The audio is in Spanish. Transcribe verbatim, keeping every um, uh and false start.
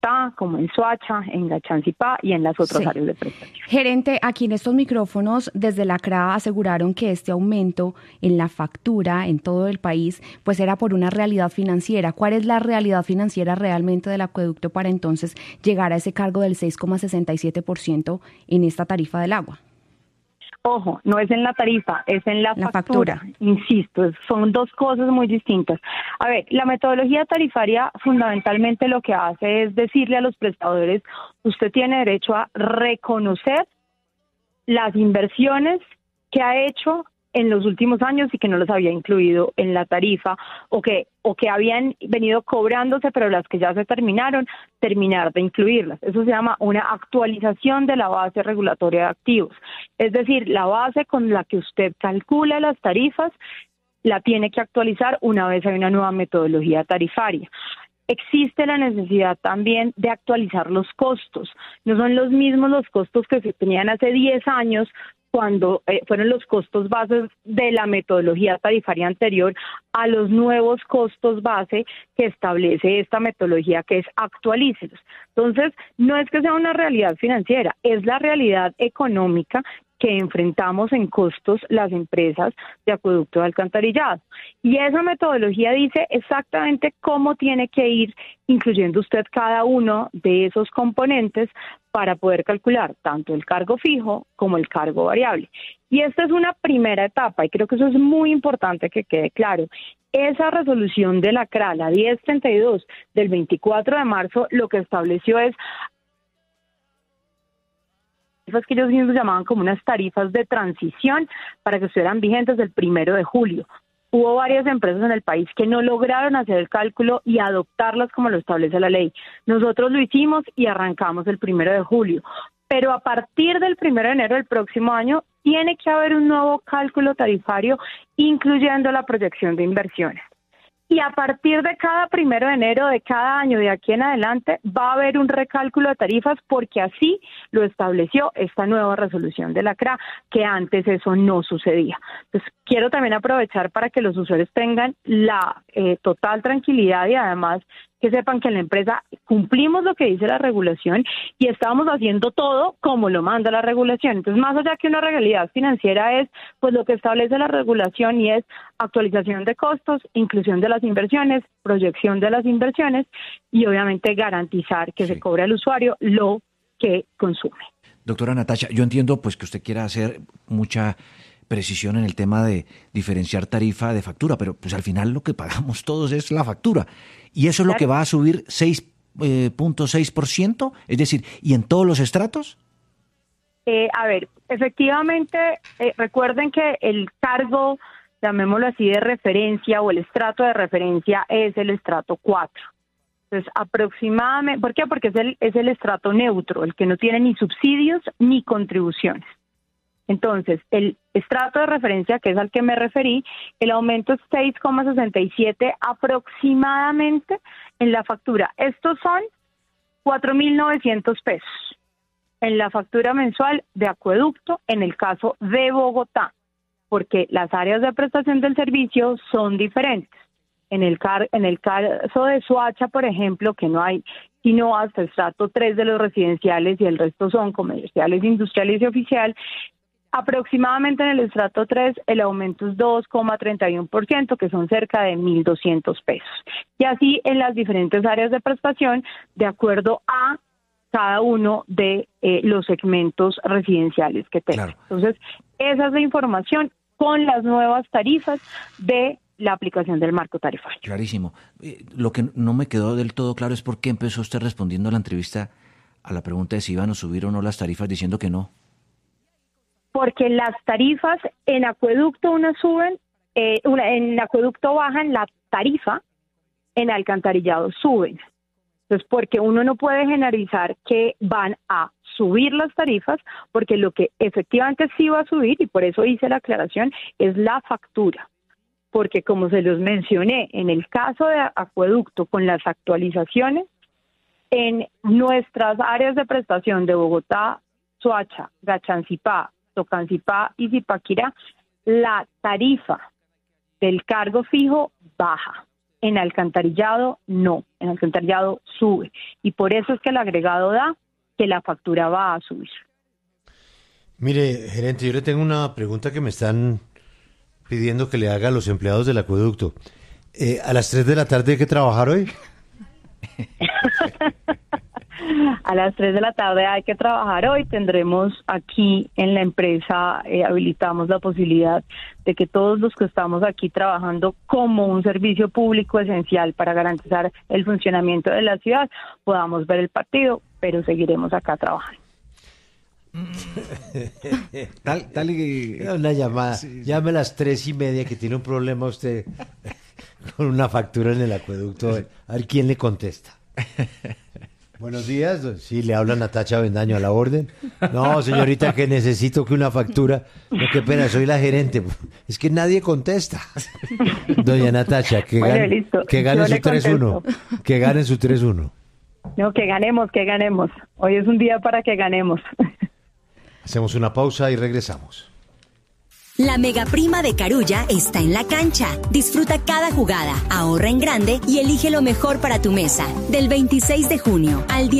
Bogotá, como en Soacha, en Gachancipá y en las otras sí. áreas de prestación. Gerente, aquí en estos micrófonos desde la C R A aseguraron que este aumento en la factura en todo el país pues era por una realidad financiera. ¿Cuál es la realidad financiera realmente del acueducto para entonces llegar a ese cargo del seis coma sesenta y siete por ciento en esta tarifa del agua? Ojo, no es en la tarifa, es en la, la factura. factura. Insisto, son dos cosas muy distintas. A ver, la metodología tarifaria fundamentalmente lo que hace es decirle a los prestadores, usted tiene derecho a reconocer las inversiones que ha hecho en los últimos años y que no los había incluido en la tarifa o que o que habían venido cobrándose, pero las que ya se terminaron, terminar de incluirlas. Eso se llama una actualización de la base regulatoria de activos. Es decir, la base con la que usted calcula las tarifas la tiene que actualizar una vez hay una nueva metodología tarifaria. Existe la necesidad también de actualizar los costos. No son los mismos los costos que se tenían hace diez años cuando eh, fueron los costos bases de la metodología tarifaria anterior a los nuevos costos base que establece esta metodología, que es actualícelos. Entonces, no es que sea una realidad financiera, es la realidad económica que enfrentamos en costos las empresas de acueducto de alcantarillado. Y esa metodología dice exactamente cómo tiene que ir incluyendo usted cada uno de esos componentes para poder calcular tanto el cargo fijo como el cargo variable. Y esta es una primera etapa y creo que eso es muy importante que quede claro. Esa resolución de la C R A, la diez treinta y dos del veinticuatro de marzo, lo que estableció es que ellos mismos llamaban como unas tarifas de transición para que estuvieran vigentes el primero de julio. Hubo varias empresas en el país que no lograron hacer el cálculo y adoptarlas como lo establece la ley. Nosotros lo hicimos y arrancamos el primero de julio. Pero a partir del primero de enero del próximo año tiene que haber un nuevo cálculo tarifario, incluyendo la proyección de inversiones. Y a partir de cada primero de enero de cada año de aquí en adelante va a haber un recálculo de tarifas porque así lo estableció esta nueva resolución de la C R A, que antes eso no sucedía. Entonces quiero también aprovechar para que los usuarios tengan la eh, total tranquilidad y además que sepan que en la empresa cumplimos lo que dice la regulación y estamos haciendo todo como lo manda la regulación. Entonces, más allá que una realidad financiera es pues lo que establece la regulación y es actualización de costos, inclusión de las inversiones, proyección de las inversiones y obviamente garantizar que sí. se cobre al usuario lo que consume. Doctora Natacha, yo entiendo pues que usted quiera hacer mucha precisión en el tema de diferenciar tarifa de factura, pero pues al final lo que pagamos todos es la factura. Y eso es lo que va a subir seis punto seis por ciento, es decir, ¿y en todos los estratos? Eh, a ver, efectivamente, eh, recuerden que el cargo, llamémoslo así, de referencia o el estrato de referencia es el estrato cuatro. Entonces, aproximadamente, ¿por qué? Porque es el, es el estrato neutro, el que no tiene ni subsidios ni contribuciones. Entonces, el estrato de referencia, que es al que me referí, el aumento es seis coma sesenta y siete aproximadamente en la factura. Estos son cuatro mil novecientos pesos en la factura mensual de acueducto en el caso de Bogotá, porque las áreas de prestación del servicio son diferentes. En el, car en el caso de Soacha, por ejemplo, que no hay sino hasta el estrato tres de los residenciales y el resto son comerciales, industriales y oficial, aproximadamente en el estrato tres el aumento es dos coma treinta y uno por ciento, que son cerca de mil doscientos pesos. Y así en las diferentes áreas de prestación, de acuerdo a cada uno de eh, los segmentos residenciales que tengan. Claro. Entonces, esa es la información con las nuevas tarifas de la aplicación del marco tarifario. Clarísimo. Eh, lo que no me quedó del todo claro es por qué empezó usted respondiendo a la entrevista a la pregunta de si iban a subir o no las tarifas diciendo que no. Porque las tarifas en acueducto una suben, eh, una, en acueducto bajan la tarifa, en alcantarillado suben. Entonces, porque uno no puede generalizar que van a subir las tarifas, porque lo que efectivamente sí va a subir, y por eso hice la aclaración, es la factura. Porque como se los mencioné, en el caso de acueducto, con las actualizaciones, en nuestras áreas de prestación de Bogotá, Soacha, Gachancipá, Tocancipá y Zipaquirá, la tarifa del cargo fijo baja. En alcantarillado, no. En alcantarillado sube. Y por eso es que el agregado da que la factura va a subir. Mire, gerente, yo le tengo una pregunta que me están pidiendo que le haga a los empleados del acueducto. Eh, ¿A las tres de la tarde hay que trabajar hoy? A las tres de la tarde hay que trabajar hoy. Tendremos aquí en la empresa, eh, habilitamos la posibilidad de que todos los que estamos aquí trabajando como un servicio público esencial para garantizar el funcionamiento de la ciudad, podamos ver el partido, pero seguiremos acá trabajando. tal, tal y... Una llamada, sí, llame a las tres y media que tiene un problema usted con una factura en el acueducto, a ver quién le contesta. Buenos días, sí, le habla Natacha Bendaño, a la orden. No, señorita, que necesito que una factura, no, qué pena, soy la gerente, es que nadie contesta. Doña Natacha, que, bueno, gane, que gane su tres uno, que gane su tres uno. No, que ganemos, que ganemos, hoy es un día para que ganemos. Hacemos una pausa y regresamos. La mega prima de Carulla está en la cancha. Disfruta cada jugada, ahorra en grande y elige lo mejor para tu mesa. Del veintiséis de junio al